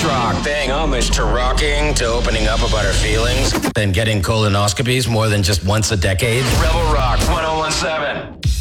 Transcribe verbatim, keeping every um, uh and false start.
rock. Paying homage to rocking, to opening up about our feelings, then getting colonoscopies more than just once a decade. Rebel Rock ten seventeen.